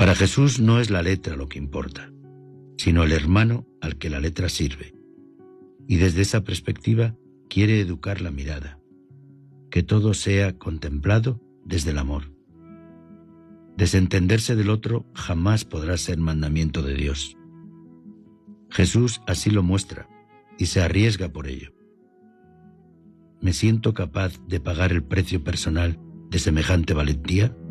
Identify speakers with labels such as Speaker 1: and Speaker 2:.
Speaker 1: Para Jesús no es la letra lo que importa, sino el hermano al que la letra sirve. Y desde esa perspectiva quiere educar la mirada, que todo sea contemplado desde el amor. Desentenderse del otro jamás podrá ser mandamiento de Dios. Jesús así lo muestra y se arriesga por ello. ¿Me siento capaz de pagar el precio personal de semejante valentía?